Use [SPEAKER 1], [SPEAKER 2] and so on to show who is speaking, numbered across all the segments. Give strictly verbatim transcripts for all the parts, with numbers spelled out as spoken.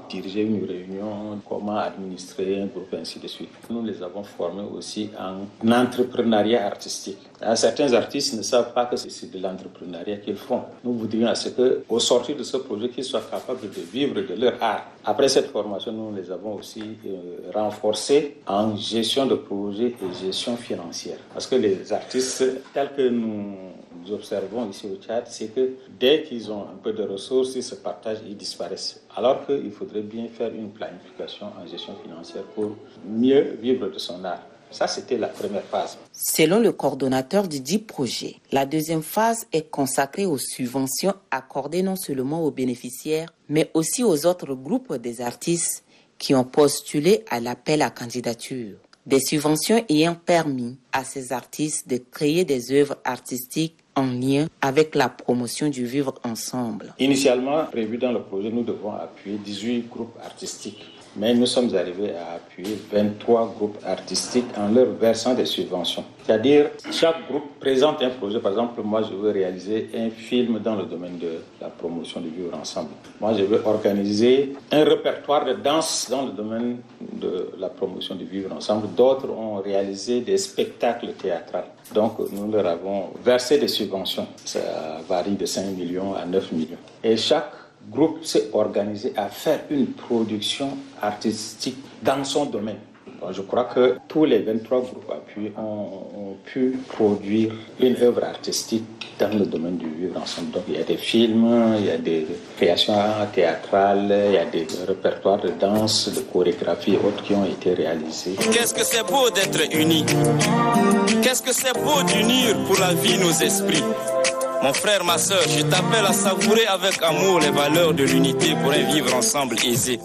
[SPEAKER 1] diriger une réunion, comment administrer un groupe, ainsi de suite. Nous les avons formés aussi en entrepreneuriat artistique. Certains artistes ne savent pas que c'est de l'entrepreneuriat qu'ils font. Nous voudrions à ce qu'au sortir de ce projet, qu'ils soient capables de vivre de leur art. Après cette formation, nous les avons aussi euh, renforcés en gestion de projet et gestion financière. Parce que les artistes, tels que nous observons ici au Tchad, c'est que dès qu'ils ont un peu de ressources, ils se partagent et ils disparaissent. Alors qu'il faudrait bien faire une planification en gestion financière pour mieux vivre de son art. Ça, c'était la première phase.
[SPEAKER 2] Selon le coordonnateur du dit projet, la deuxième phase est consacrée aux subventions accordées non seulement aux bénéficiaires, mais aussi aux autres groupes des artistes qui ont postulé à l'appel à candidature. Des subventions ayant permis à ces artistes de créer des œuvres artistiques en lien avec la promotion du vivre ensemble.
[SPEAKER 1] Initialement, prévu dans le projet, nous devons appuyer dix-huit groupes artistiques. Mais nous sommes arrivés à appuyer vingt-trois groupes artistiques en leur versant des subventions. C'est-à-dire, chaque groupe présente un projet. Par exemple, moi, je veux réaliser un film dans le domaine de la promotion du vivre ensemble. Moi, je veux organiser un répertoire de danse dans le domaine de la promotion du vivre ensemble. D'autres ont réalisé des spectacles théâtraux. Donc, nous leur avons versé des subventions. Ça varie de cinq millions à neuf millions. Et chaque groupe s'est organisé à faire une production artistique dans son domaine. Donc, je crois que tous les vingt-trois groupes appuyés ont, ont pu produire une œuvre artistique dans le domaine du vivre ensemble. Donc il y a des films, il y a des créations théâtrales, il y a des répertoires de danse, de chorégraphie et autres qui ont été réalisés.
[SPEAKER 3] Qu'est-ce que c'est beau d'être unis. Qu'est-ce que c'est beau d'unir pour la vie nos esprits. Mon frère, ma soeur, je t'appelle à savourer avec amour les valeurs de l'unité pour un vivre ensemble aisé.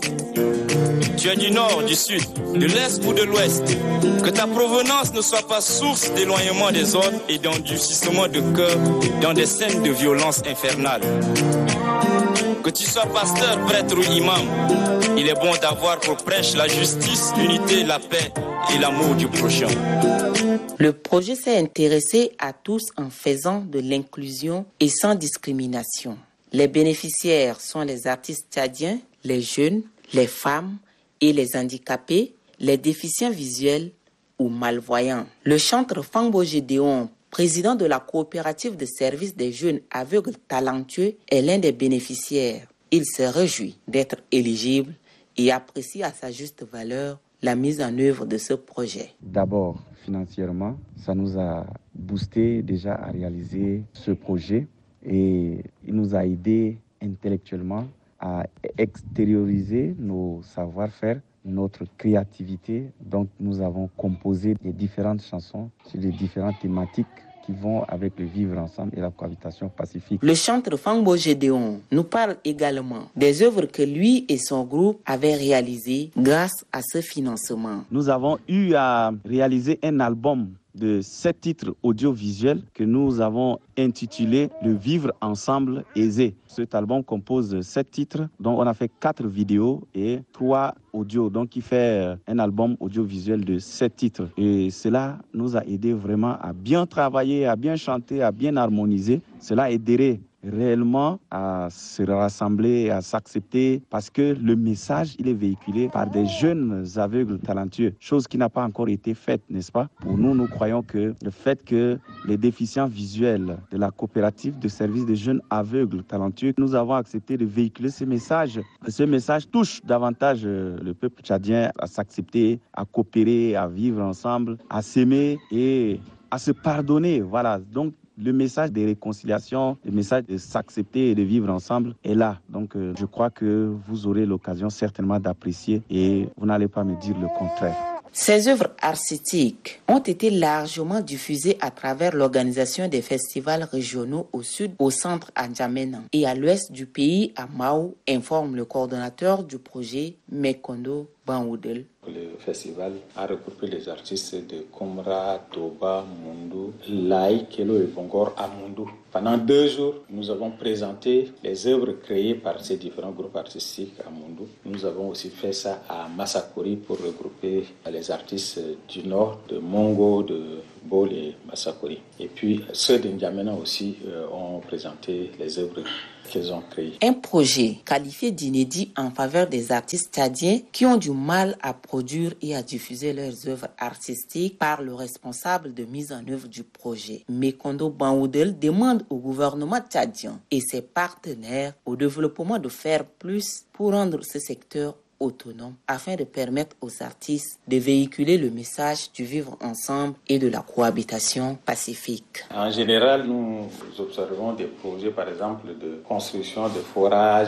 [SPEAKER 3] Tu es du nord, du sud, de l'est ou de l'ouest. Que ta provenance ne soit pas source d'éloignement des autres et d'endurcissement de cœur dans des scènes de violence infernale. Que tu sois pasteur, prêtre ou imam, il est bon d'avoir pour prêche la justice, l'unité, la paix et l'amour du prochain.
[SPEAKER 2] Le projet s'est intéressé à tous en faisant de l'inclusion et sans discrimination. Les bénéficiaires sont les artistes tchadiens, les jeunes, les femmes et les handicapés, les déficients visuels ou malvoyants. Le chantre Fangbo Gédéon, président de la coopérative de services des jeunes aveugles talentueux, est l'un des bénéficiaires. Il se réjouit d'être éligible et apprécie à sa juste valeur la mise en œuvre de ce projet.
[SPEAKER 4] D'abord, financièrement, ça nous a boosté déjà à réaliser ce projet et il nous a aidé intellectuellement à extérioriser nos savoir-faire, notre créativité. Donc nous avons composé des différentes chansons sur les différentes thématiques qui vont avec le vivre ensemble et la cohabitation pacifique.
[SPEAKER 2] Le chantre Fangbo Gédéon nous parle également des œuvres que lui et son groupe avaient réalisées grâce à ce financement.
[SPEAKER 4] Nous avons eu à réaliser un album de sept titres audiovisuels que nous avons intitulé « Le vivre ensemble aisé ». Cet album compose sept titres, dont on a fait quatre vidéos et trois audios, donc il fait un album audiovisuel de sept titres. Et cela nous a aidé vraiment à bien travailler, à bien chanter, à bien harmoniser. Cela aiderait réellement à se rassembler, à s'accepter, parce que le message, il est véhiculé par des jeunes aveugles talentueux, chose qui n'a pas encore été faite, n'est-ce pas? Pour nous, nous croyons que le fait que les déficients visuels de la coopérative de services des jeunes aveugles talentueux, nous avons accepté de véhiculer ce message. Ce message touche davantage le peuple tchadien à s'accepter, à coopérer, à vivre ensemble, à s'aimer et à se pardonner. Voilà, donc le message de réconciliation, le message de s'accepter et de vivre ensemble est là. Donc euh, je crois que vous aurez l'occasion certainement d'apprécier et vous n'allez pas me dire le contraire.
[SPEAKER 2] Ces œuvres artistiques ont été largement diffusées à travers l'organisation des festivals régionaux au sud, au centre à N'Djamena et à l'ouest du pays à Mao, informe le coordonnateur du projet Mekondo Banwoudel.
[SPEAKER 1] Le festival a regroupé les artistes de Komra, Toba, Mundu, Laï, Kelo et Bongor à Mundu. Pendant deux jours, nous avons présenté les œuvres créées par ces différents groupes artistiques à Mundu. Nous avons aussi fait ça à Massakori pour regrouper les artistes du nord, de Mongo, de Bol et Massakori. Et puis ceux de N'Djamena aussi euh, ont présenté les œuvres qu'ils ont créées.
[SPEAKER 2] Un projet qualifié d'inédit en faveur des artistes tchadiens qui ont du mal à produire et à diffuser leurs œuvres artistiques par le responsable de mise en œuvre du projet. Mekondo Banhoudel demande au gouvernement tchadien et ses partenaires au développement de faire plus pour rendre ce secteur autonome afin de permettre aux artistes de véhiculer le message du vivre ensemble et de la cohabitation pacifique.
[SPEAKER 1] En général, nous observons des projets, par exemple, de construction de forages,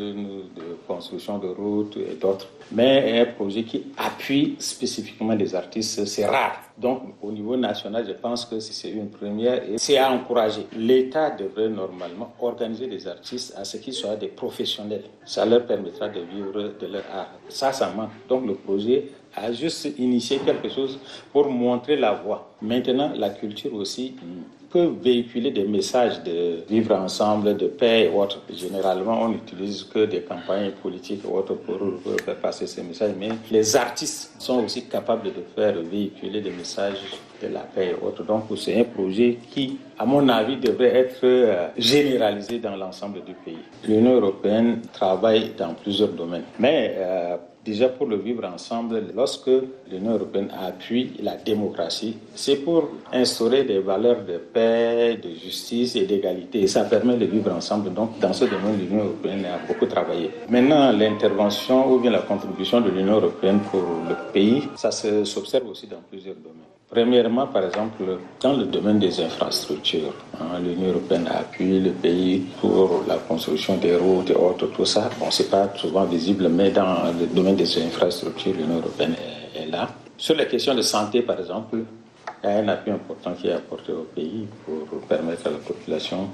[SPEAKER 1] de construction de routes et d'autres. Mais un projet qui appuie spécifiquement les artistes, c'est rare. Donc, au niveau national, je pense que c'est une première et c'est à encourager. L'État devrait normalement organiser les artistes à ce qu'ils soient des professionnels. Ça leur permettra de vivre de leur art. Ça, ça manque. Donc, le projet a juste initié quelque chose pour montrer la voie. Maintenant, la culture aussi peut véhiculer des messages de vivre ensemble, de paix et autres. Généralement, on n'utilise que des campagnes politiques et autres pour faire passer ces messages, mais les artistes sont aussi capables de faire véhiculer des messages de la paix et autres. Donc, c'est un projet qui, à mon avis, devrait être généralisé dans l'ensemble du pays. L'Union européenne travaille dans plusieurs domaines, mais euh, déjà pour le vivre ensemble, lorsque l'Union européenne appuie la démocratie, c'est pour instaurer des valeurs de paix, de justice et d'égalité. Et ça permet de vivre ensemble. Donc, dans ce domaine, l'Union européenne a beaucoup travaillé. Maintenant, l'intervention ou bien la contribution de l'Union européenne pour le pays, ça s'observe aussi dans plusieurs domaines. Premièrement, par exemple, dans le domaine des infrastructures, hein, l'Union européenne a appuyé le pays pour la construction des routes et autres, tout ça. Bon, c'est pas souvent visible, mais dans le domaine des infrastructures, l'Union européenne est, est là. Sur les questions de santé, par exemple, il y a un appui important qui est apporté au pays pour permettre à la population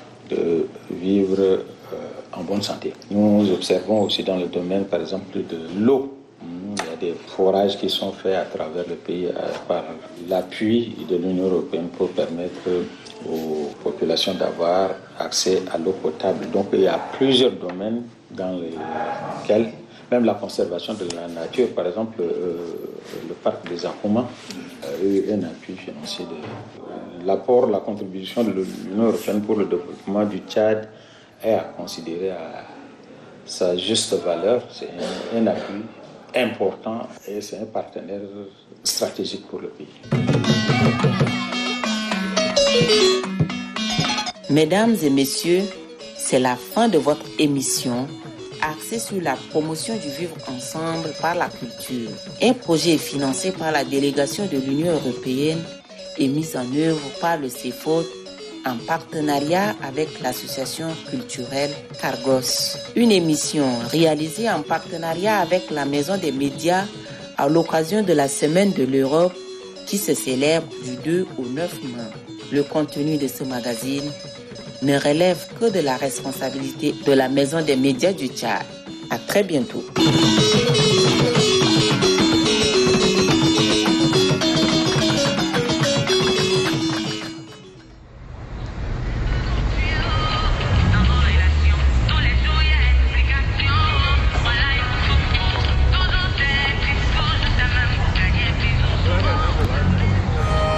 [SPEAKER 1] de vivre euh, en bonne santé. Nous observons aussi dans le domaine, par exemple, de l'eau. Il y a des forages qui sont faits à travers le pays par l'appui de l'Union européenne pour permettre aux populations d'avoir accès à l'eau potable. Donc il y a plusieurs domaines dans lesquels, même la conservation de la nature, par exemple euh, le parc des Akuma, a eu un appui financier. De, l'apport, la contribution de l'Union européenne pour le développement du Tchad est à considérer à sa juste valeur. C'est un, un appui important et c'est un partenaire stratégique pour le pays.
[SPEAKER 2] Mesdames et messieurs, c'est la fin de votre émission axée sur la promotion du vivre ensemble par la culture. Un projet financé par la délégation de l'Union européenne et mis en œuvre par le C E F O D en partenariat avec l'association culturelle Cargos. Une émission réalisée en partenariat avec la Maison des médias à l'occasion de la Semaine de l'Europe qui se célèbre du deux au neuf mai. Le contenu de ce magazine ne relève que de la responsabilité de la Maison des médias du Tchad. À très bientôt.